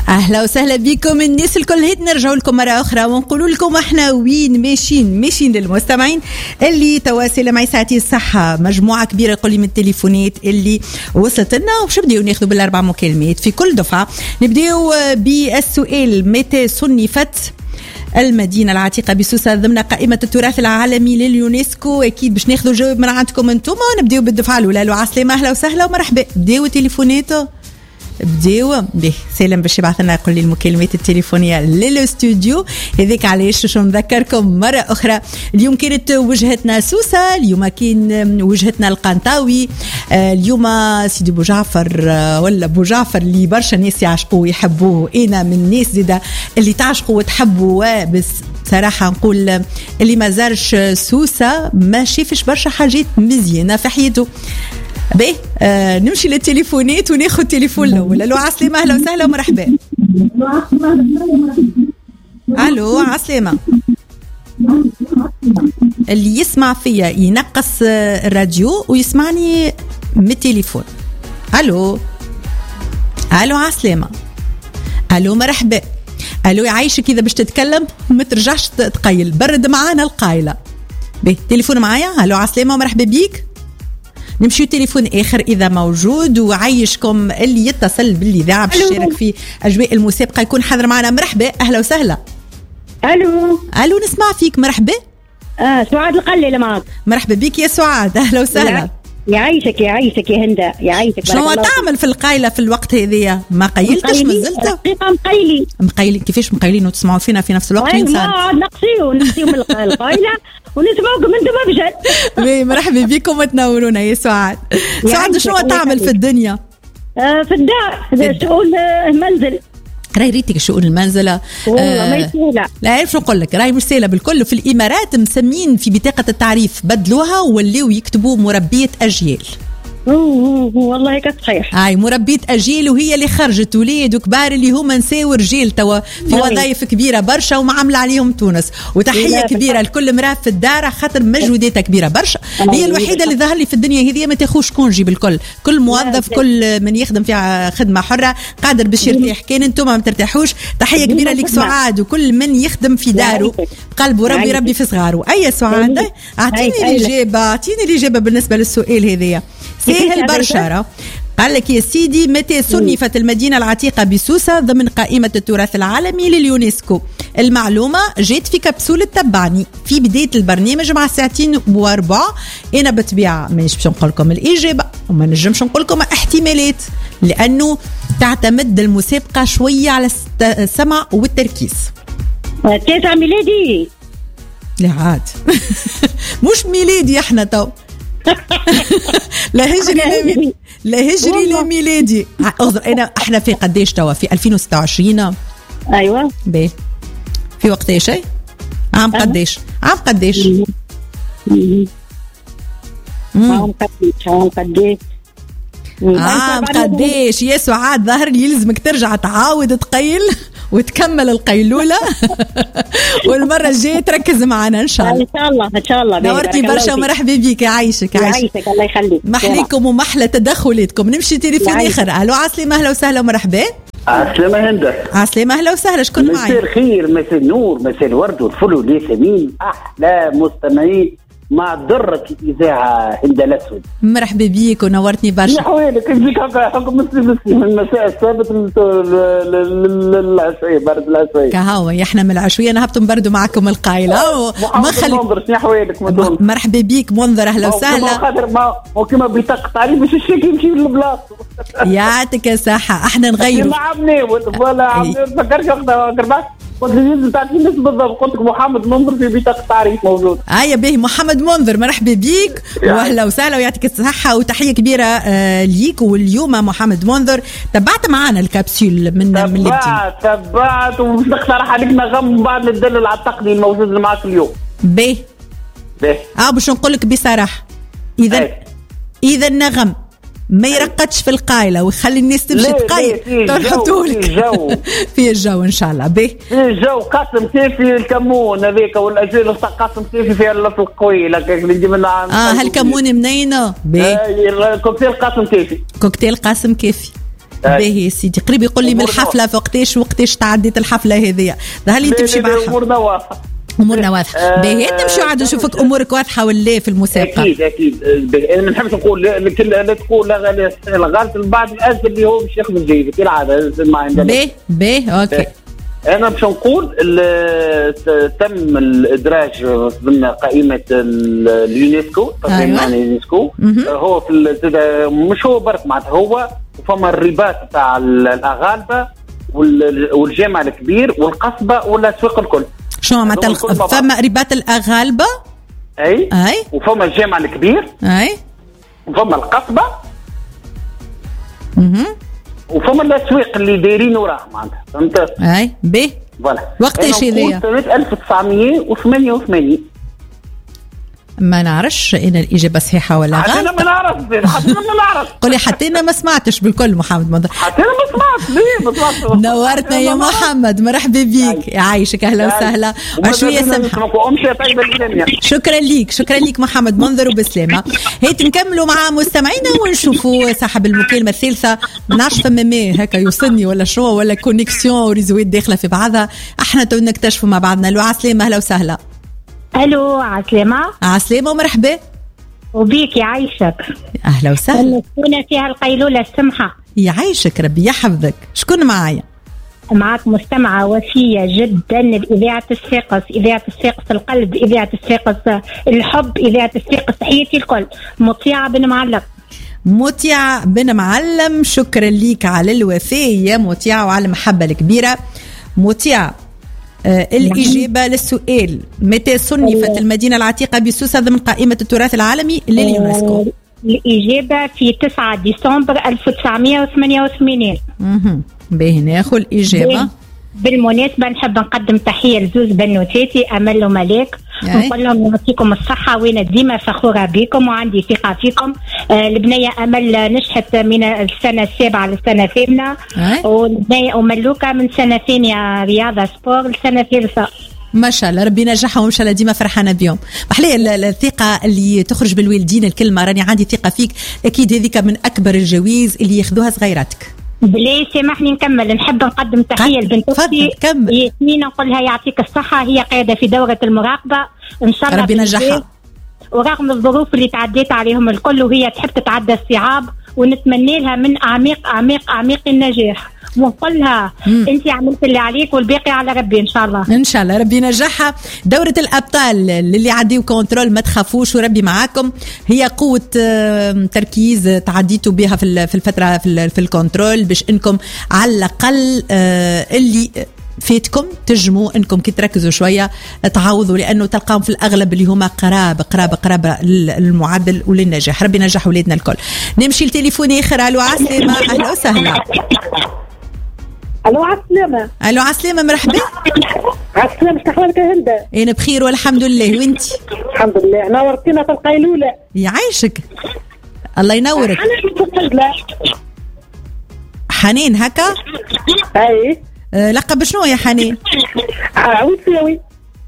اهلا وسهلا بكم الناس الكل. هيت نرجعوا لكم مره اخرى ونقول لكم احنا وين ماشيين للمستمعين اللي تواصل معي ساعتي الصحه. مجموعه كبيره يقول لي من التليفونات اللي وصلت لنا، وباش نبداو ناخذوا بالاربع مكالمات في كل دفعه. نبداو بالسؤال: متى صنفت المدينة العتيقة بسوسة ضمن قائمة التراث العالمي لليونسكو؟ أكيد باش ناخذوا جواب من عندكم أنتم، ونبداو بالدفعة الأولى. لو عسلامة، أهلا وسهلا ومرحبا. بداو تليفوناته، بداو به سلام باش يبعث لنا يقول لي المكالمات التليفونيه للاستوديو. هذيك علاش باش نذكركم مره اخرى، اليوم كانت وجهتنا سوسه، اليوم كاين وجهتنا القنطاوي، اليوم سيدي بو جعفر ولا بو جعفر اللي برشا ناس يعشقوه ويحبوه. انا من الناس زيدا اللي تعشقوا وتحبوا، بس صراحه نقول اللي ما زارش سوسه ما شافش برشا حاجات مزيانه في حياته. بيه نمشي للتليفونات وناخذ تليفون الاول. الو عسلامة، اهلا وسهلا ومرحبا. الو عسلامة، اللي يسمع فيا ينقص الراديو ويسمعني من التليفون. الو عسلامة، الو مرحبا، الو يعيشك. اذا باش تتكلم ما ترجعش تقيل، برد معانا القايله. بيه تليفون معايا. الو عسلامة ومرحبا بيك. نمشي تليفون آخر إذا موجود، وعيشكم اللي يتصل بالإذاعة باش يشارك في أجواء المسابقة يكون حاضر معنا. مرحبا، أهلا وسهلا. ألو نسمع فيك. مرحبا. سعاد القلي معك. مرحبا بك يا سعاد، أهلا وسهلا. يعيشك يا هند، يعيشك. شنو تعمل في القايلة في الوقت هذيا؟ ما قيلتش مازلت؟ مقيلين. كيفاش مقيلين وتسمعوا فينا في نفس الوقت؟ ما نقصيو من القايلة ونسمعوكم انتم بجد. مرحبا بكم وتنورونا يا سعاد. سعاد شنو تعمل في الدنيا؟ في الدار، شؤون المنزل. راهي ريتك شؤون المنزله والله ما يسهله. لا عارف شنو نقول لك، راهي مش سهله بالكل. في الامارات مسمين في بطاقه التعريف بدلوها ولاو يكتبوا مربيه اجيال. والله هيك صحيح. مربية أجيال، وهي اللي خرجت ولاد وكبار اللي هما نساو رجال توا في وظائف كبيرة برشا ومعاملة عليهم تونس. وتحية كبيرة لكل امرأة في الدار خاطر مجهوداتها كبيرة برشا. هي الوحيدة اللي ظهر لي في الدنيا هذه ما تاخوش كونجي بالكل. كل موظف كل من يخدم في خدمة حرة قادر باش يرتاح. كان انتم ما ترتاحوش. تحية كبيرة لك سعاد وكل من يخدم في داره قلبه ربي في صغاره. أي سعاد اعطيني الإجابة بالنسبة للسؤال هذايا. سهل برشا. قال لك يا سيدي: متى صنفت المدينة العتيقة بسوسة ضمن قائمة التراث العالمي لليونسكو؟ المعلومة جات في كبسولة تبعني في بداية البرنامج مع 2:04. أنا بطبيعة ما نجمش نقول لكم الإجابة وما نجمش نقول لكم احتمالات، لأنه تعتمد المسابقة شوية على السمع والتركيز. 9 ميلادي. لا عاد مش ميلادي احنا تو. لا هجري لا ميلادي. احنا في قديش توا؟ في 2026. ايوه باهي. في وقت ايش؟ عام قديش؟ عام قديش يا سعاد؟ ظهر لي يلزمك ترجع تعاود تقيل وتكمل القيلولة والمرة الجاية تركز معنا إن شاء الله. إن شاء الله. نورتي برشا ومرحبا بيك. يعيشك الله يخليك. محليكم ومحلى تدخلاتكم. نمشي تليفون آخر. ألو عسلامة، أهلا وسهلا ومرحبا. عسلامة هند. عسلامة، أهلا وسهلا. شكون معي؟ مساء الخير، مساء النور، مساء الورد والفل والياسمين. أحلى مستمعين مع درة الإذاعة هند الأسود. مرحبا بيك ونورتني برشا. يا حوالك نجيك هكا حكم مسلم من المساء السابت للعشية، برد العشية كهوا. احنا من العشوية نهبطوا نبردوا معكم القايلة. ما منظر. يا حوالك مرحبا بيك منظر، أهلا وسهلا. خاطر ما وكما بيطق تعريف باش الشيك يمشي للبلاصة. يعطيك الصحة. احنا نغيروا. ما عمني ولا عمني فكرش وقتها قلت لي تعرفين بالضبط. قلت لك محمد منظر في بطاقة التعريف موجود. به محمد منظر، مرحبا بيك واهلا وسهلا ويعطيك الصحة وتحية كبيرة ليك. واليوم محمد منظر تبعت معنا الكبسول من تبعت ومش نقترح عليك نغم بعد ندلل على التقنية الموجود معك اليوم. باش نقول لك بصراحة، إذا نغم ما يرقدش في القايلة ويخلي الناس تمشي تقايل، تنحطوا لك في الجو ان شاء الله. به في الجو قاسم كيفي الكمون هذيك والاجيال قاسم كيفي في القويله كيف اللي جبنا. هالكمون منين؟ كوكتيل قاسم كيفي. كوكتيل قاسم كيفي. باهي يا سيدي قريب يقول لي من الحفله وقتاش تعديت الحفله هذه ظهر لي تمشي معها امورنا واضحه. امورنا واضحه. باهي نمشيو عاد نشوفك امورك واضحه ولا في الموسيقى. اكيد انا ما نحبش نقول لا تقول لا غلط بعض الاسئله اللي هو باش ياخذ الجيب كالعاده ما عندنا. باهي اوكي. انا باش نقول تم الادراج ضمن قائمه اليونسكو تقريبا اليونسكو. هو في مش هو برك معناتها هو فما الرباط تاع الاغالبه والجامع الكبير والقصبه والاسواق الكل. شنو معناتها فما رباط الاغالبه اي وفما الجامع الكبير اي وفما القصبه وفما الاسواق اللي دايرين وراه معناتها فهمت. اي باهي فوالا. وقتاش هذايا؟ سنه 1888. ما نعرفش انا الاجابه صحيحه ولا غلط. حتى انا ما نعرف قولي حتى انا ما سمعتش بالكل محمد منظر. حتى انا ما سمعت. نورتنا يا محمد مرحبا بيك يعيشك اهلا وسهلا وشويه سمحه. شكرا ليك محمد منظر وبسلامه. هيت نكملوا مع مستمعينا ونشوفوا صاحب المكالمه الثالثه. ما نعرفش فما ما هكا يوصلني ولا شو ولا كونيكسيون وريزويت داخله في بعضها. احنا تو نكتشفوا مع بعضنا. لو عسلامه اهلا وسهلا. الو عسلامة. عسلامة ومرحبا وبيك يعيشك. اهلا وسهلا. كنا فيها القيلولة السمحة. يعيشك ربي يحفظك. شكون معايا؟ معك مستمعة وفية جدا لإذاعة الصفاقس، إذاعة الصفاقس القلب، إذاعة الصفاقس الحب، إذاعة الصفاقس تحياتي الكل. مطيعة بن معلم. مطيعة بن معلم شكرا ليك على الوفاء يا مطيعة وعلى المحبة الكبيرة. مطيعة الإجابة للسؤال متى صنفت المدينة العتيقة بسوسة ضمن قائمة التراث العالمي لليونسكو؟ الإجابة في 9 ديسمبر 1988. باهي ناخذ الإجابة. بالمناسبة نحب نقدم تحية لزوز بنوتاتي أمل وملاك. نقول لهم يعطيكم الصحة وأنا ديما فخورة بكم وعندي ثقة فيكم. البنية أمل نجحت من السنة 7 للسنة 8 والبنية وملوكة من سنة 2 رياضة سبور لسنة 3. ما شاء الله ربي نجحهم وان شاء الله ديما فرحانه بيهم. محليه الثقه اللي تخرج بالوالدين الكلمه راني عندي ثقه فيك اكيد هذيك من اكبر الجوائز اللي ياخذوها صغيراتك. بلي سامحني نكمل. نحب نقدم تحية لبنت أختي ياسمين نقولها يعطيك الصحة. هي قاعدة في دورة المراقبة إن شاء الله ربي نجحها ورغم الظروف اللي تعديت عليهم الكل وهي تحب تتعدى الصعاب ونتمنى لها من أعماق أعماق أعماق النجاح ونقول لها أنت عملت اللي عليك والباقي على ربي إن شاء الله. إن شاء الله ربي نجحها. دورة الأبطال اللي عديوا كنترول ما تخافوش وربي معاكم. هي قوة تركيز تعديتوا بها في الفترة في الكنترول باش إنكم على الأقل اللي فيتكم تجموا انكم كي تركزوا شويه تعوضوا لانه تلقاهم في الاغلب اللي هما قراب للمعدل وللنجاح. ربي نجح ولادنا الكل. نمشي لتليفون اخر. الو عسلامه اهلا وسهلا. الو عسلامه. الو عسلامه مرحبا. عسلامه شحالك هند؟ انا بخير والحمد لله وانت؟ الحمد لله نورتينا في القيلوله. يعيشك الله ينورك. حنين هكا؟ اي لقب شنو يا حنين؟ عويساوي.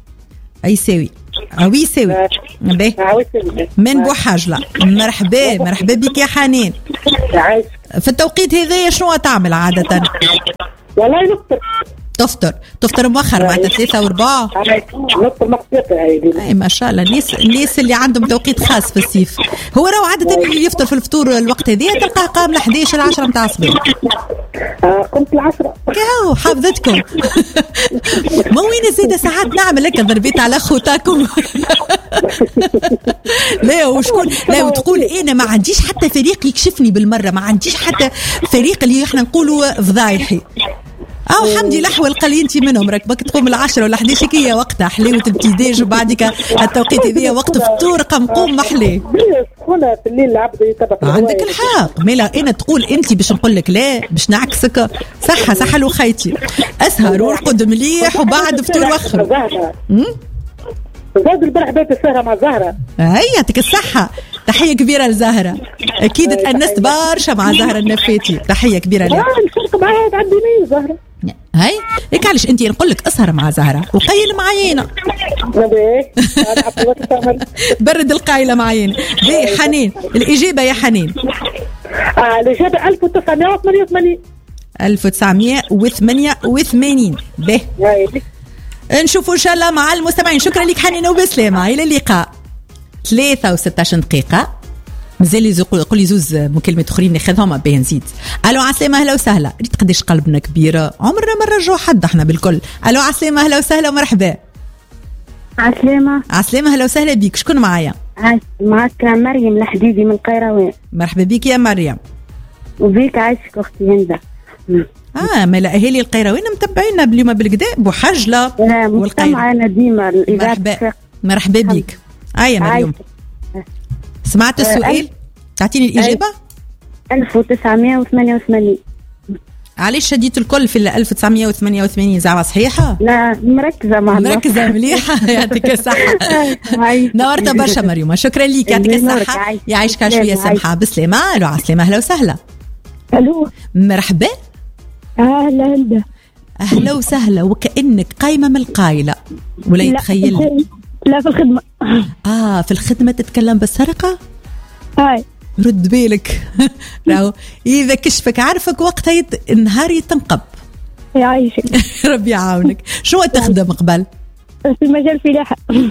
عويساوي من بوحاجلة. مرحبا بك يا حنين. في التوقيت هذا شنو تعمل عادة؟ والله تفطر مؤخر معناتها 3 و4. نفطر مقصيتها اي ما شاء الله. الناس اللي عندهم توقيت خاص في الصيف. هو راهو عادة اللي يفطر في الفطور الوقت هذا تلقاه قام ل 11 10 نتاع الصباح. قمت 10 كاو حافظتكم. ما وين زيادة ساعات نعمل هكا ضربيت على خوتاكم. لا وشكون لا وتقول انا ما عنديش حتى فريق يكشفني بالمرة. ما عنديش حتى فريق اللي احنا نقولوا فضايحي. الحمد لله حول قليل انت منهم راك بك تقوم 10 ولا 11 كي وقتها حليوة ابتداج وبعدك التوقيت هذا وقت فطور قوم محلي. هنا في الليل العبد يتبع. عندك الحق ميلا انا تقول انت باش نقول لك لا باش نعكسك. صحة لو خيتي اسهر ورقد مليح وبعد فطور وخر. زاد البارح بيت السهرة مع زهرة. يعطيك الصحة. تحية كبيرة لزهرة. أكيد تأنست برشا مع زهرة النفاتي. تحية كبيرة لها. الفرق معها عندي زهرة. هاي هيك علاش انت نقول لك اسهر مع زهره وقيل معاينا. برد القايله معاينا. باهي حنين، الاجابه يا حنين. الاجابه 1988. 1988. باهي نشوفوا ان شاء الله مع المستمعين. شكرا لك حنين وبسلامه، الى اللقاء. 3 و16 دقيقه مازال يقول لي زوز مكالمات اخرين ناخذهم باهي نزيد. الو عسلامه اهلا وسهلا. ريت قداش قلبنا كبير، عمرنا ما نرجعوا حد احنا بالكل. الو عسلامه اهلا وسهلا ومرحبا. عسلامه اهلا وسهلا بيك. شكون معايا؟ معك مريم الحديدي من القيروان. مرحبا بيك يا مريم. وبيك عايشك اختي هند. ما اهالي القيروان متبعينا باليوم بالكدا بوحجله والقيروان ديما الاذاعه. مرحبا بيك. يا مريم سمعت السؤال؟ تعطيني الإجابة؟ 1988. علاش شديت الكل في 1988 زعما صحيحة؟ لا مركزة مليحة. يعطيك الصحة. نورت برشا مريم، شكرا ليك يعطيك الصحة. يعيشك شوية سمحة بسلامة. الو عسلامة أهلا وسهلا. الو مرحبا. أهلا أهلا وسهلا. وكأنك قايمة من القايلة ولا يتخيل؟ لا في الخدمة. في الخدمة تتكلم بالسرقة؟ هاي رد بالك. راهو إذا كشفك عارفك وقتها النهار يتنقب. يعيشك. ربي يعاونك. شو تخدم قبل؟ في مجال الفلاحة.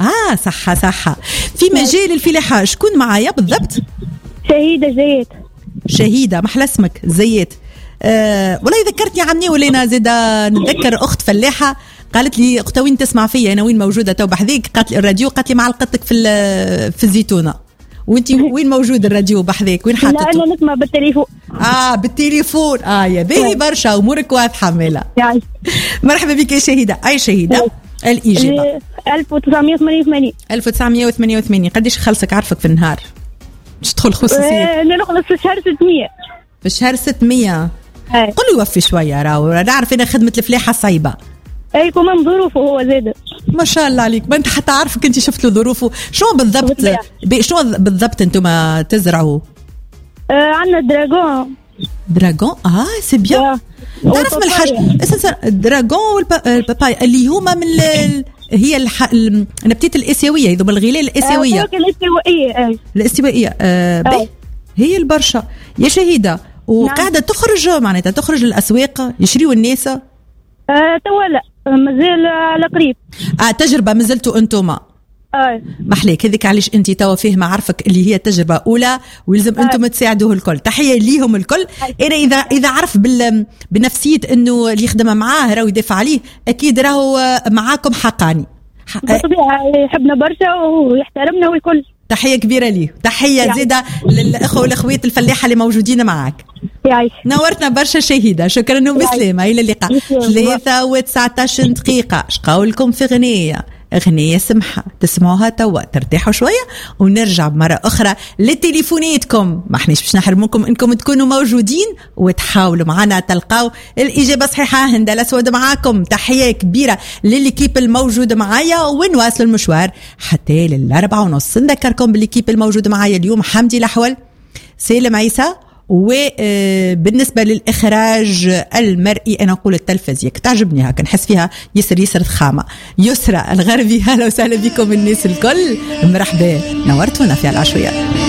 صح في مجال الفلاحة. شكون معايا بالضبط؟ شهيدة زيت. شهيدة محلى اسمك زيت. والله ذكرتني عمي ولينا زيدا نتذكر أخت فلاحة قالت لي اختي وين تسمع فيا انا وين موجوده تو بحذيك؟ قالت لي الراديو. قالت لي معلقتك في الزيتونه. وانت وين موجود الراديو بحذيك؟ وين حاطته؟ لا انا نسمع بالتليفون. بالتليفون. يا باهي برشا امورك واضحه مالا. مرحبا بك يا شهيده. اي شهيده الاجابه 1988. 1988. قديش خلصك عارفك في النهار؟ مش تدخل خصوصيه؟ انا نخلص في شهر 600. في شهر 600. قل يوفي شويه. راهو نعرف انا خدمه الفلاحه صعيبه. اي كمان ظروفه هو زاد. ما شاء الله عليك. ما انت حتى عارفك انت شفت له ظروفه. شو بالضبط انتم تزرعوا؟ عندنا دراغون. سي بيان. تعرف من الحاجه الدراغون والباباي اللي هما من هي النباتات الاسيويه، يذوب الغلال الاسيويه. الاستوائيه. هي البرشا يا شهيده. وقاعده تخرج معناتها تخرج للاسواق يشريوا الناس. توا لا مازال على قريب. تجربه مازلتوا انتوما. محليك هذيك علاش انت توا فاهمه عارفك اللي هي تجربه اولى ولازم انتم تساعدوه الكل. تحيه ليهم الكل. انا اذا عرف بنفسيه انه اللي يخدم معاه راهو يدافع عليه اكيد راهو معاكم حقاني. بالطبيعه يحبنا برشا ويحترمنا والكل. تحيه كبيره ليه. تحيه زياده للاخوه والاخوات الفلاحه اللي موجودين معاك. نورتنا برشا شهيده. شكرا وبسلامه. الى اللقاء. 3 و19 دقيقه. اش قولكم في أغنية سمحة تسمعوها توا ترتاحوا شوية ونرجع مرة أخرى لتليفوناتكم. ما احناش باش نحرمكم إنكم تكونوا موجودين وتحاولوا معنا تلقاو الإجابة صحيحة. هند الأسود معاكم. تحية كبيرة للكيب الموجود معايا ونواصل المشوار حتى 4:30. نذكركم بالكيب الموجود معايا اليوم حمدي الأحول، سالم عيسى، وبالنسبة للإخراج المرئي أنا أقول التلفزية تعجبني هكا نحس فيها يسر ضخامة. يسرى الغربي. أهلا وسهلا بكم الناس الكل. مرحبا نورتونا في العشوية.